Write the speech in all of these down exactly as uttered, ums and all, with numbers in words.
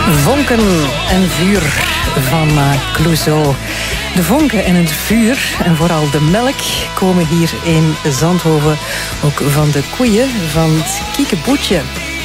Vonken en vuur van uh, Clouseau. De vonken en het vuur en vooral de melk komen hier in Zandhoven ook van de koeien van het Kiekeboetje.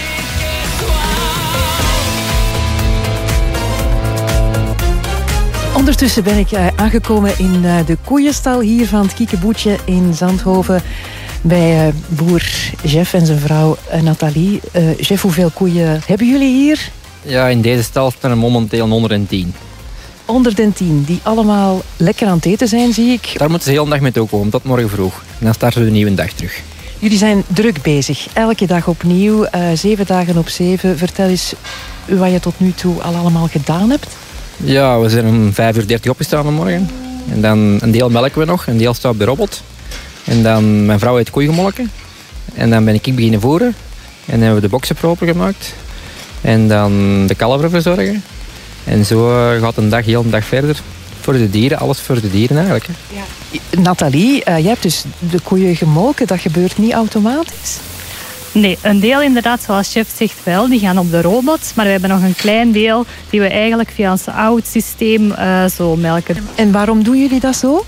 Ondertussen ben ik uh, aangekomen in uh, de koeienstal hier van het Kiekeboetje in Zandhoven bij uh, boer Jeff en zijn vrouw uh, Nathalie. Uh, Jeff, hoeveel koeien hebben jullie hier? Ja, in deze stal staan er momenteel honderdtien. honderdtien, die allemaal lekker aan het eten zijn, zie ik. Daar moeten ze heel de dag mee toe komen, tot morgen vroeg. En dan starten we de nieuwe dag terug. Jullie zijn druk bezig, elke dag opnieuw, uh, zeven dagen op zeven. Vertel eens wat je tot nu toe al allemaal gedaan hebt. Ja, we zijn om vijf uur dertig opgestaan vanmorgen. En dan een deel melken we nog, een deel staat op de robot. En dan mijn vrouw heeft koeien gemolken. En dan ben ik beginnen voeren. En dan hebben we de boksen proper gemaakt. En dan de kalveren verzorgen. En zo gaat een dag heel een dag verder. Voor de dieren, alles voor de dieren eigenlijk. Hè. Ja. Nathalie, uh, jij hebt dus de koeien gemolken. Dat gebeurt niet automatisch? Nee, een deel inderdaad, zoals Chef zegt wel, die gaan op de robot. Maar we hebben nog een klein deel die we eigenlijk via ons oud systeem uh, zo melken. En waarom doen jullie dat zo?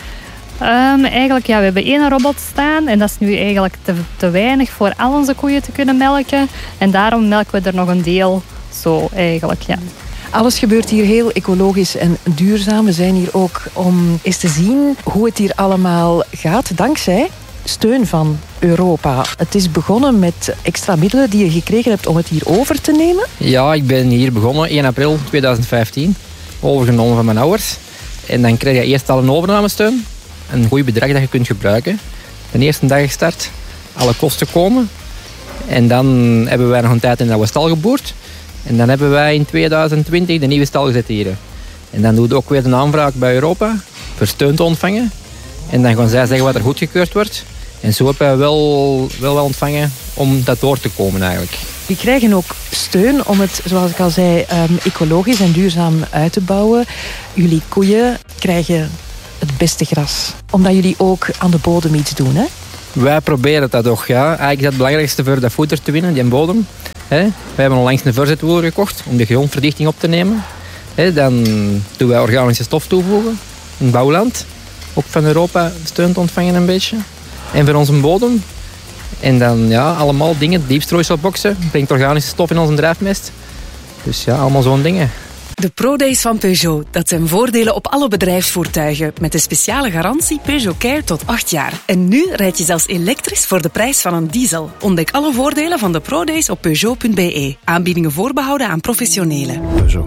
Um, eigenlijk, ja, we hebben één robot staan en dat is nu eigenlijk te, te weinig voor al onze koeien te kunnen melken. En daarom melken we er nog een deel zo eigenlijk, ja. Alles gebeurt hier heel ecologisch en duurzaam. We zijn hier ook om eens te zien hoe het hier allemaal gaat, dankzij steun van Europa. Het is begonnen met extra middelen die je gekregen hebt om het hier over te nemen. Ja, ik ben hier begonnen één april tweeduizend vijftien. Overgenomen van mijn ouders. En dan krijg je eerst al een overnamesteun. Een goed bedrag dat je kunt gebruiken. De eerste dag gestart. Alle kosten komen. En dan hebben wij nog een tijd in de oude stal geboerd. En dan hebben wij in tweeduizend twintig de nieuwe stal gezet hier. En dan doen we ook weer een aanvraag bij Europa. Voor steun te ontvangen. En dan gaan zij zeggen wat er goedgekeurd wordt. En zo hebben wij wel, wel wel ontvangen om dat door te komen eigenlijk. Die krijgen ook steun om het, zoals ik al zei, um, ecologisch en duurzaam uit te bouwen. Jullie koeien krijgen het beste gras. Omdat jullie ook aan de bodem iets doen, hè? Wij proberen dat toch, ja. Eigenlijk is dat het belangrijkste voor dat voeder te winnen, die bodem. He, wij hebben onlangs een verzetwoer gekocht om de grondverdichting op te nemen. He, dan doen wij organische stof toevoegen in bouwland. Ook van Europa steun te ontvangen een beetje. En voor onze bodem. En dan ja, allemaal dingen, diepstrooiselboxen. Brengt organische stof in onze drijfmest. Dus ja, allemaal zo'n dingen. De ProDays van Peugeot, dat zijn voordelen op alle bedrijfsvoertuigen. Met de speciale garantie Peugeot Care tot acht jaar. En nu rijd je zelfs elektrisch voor de prijs van een diesel. Ontdek alle voordelen van de ProDays op Peugeot punt b e. Aanbiedingen voorbehouden aan professionelen. Peugeot.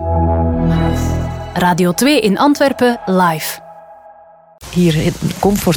Radio twee in Antwerpen live. Hier in Comfort